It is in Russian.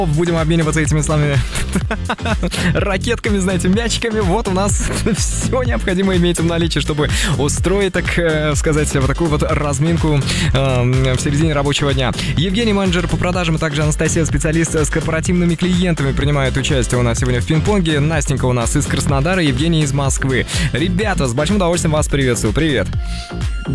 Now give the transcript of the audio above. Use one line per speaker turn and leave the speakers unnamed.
Будем обмениваться этими самыми ракетками, знаете, мячиками. Вот у нас все необходимое имеется в наличии, чтобы устроить, так сказать, вот такую вот разминку в середине рабочего дня. Евгений, менеджер по продажам, и также Анастасия, специалист с корпоративными клиентами, принимают участие у нас сегодня в пинг-понге. Настенька у нас из Краснодара, Евгений из Москвы. Ребята, с большим удовольствием вас приветствую. Привет.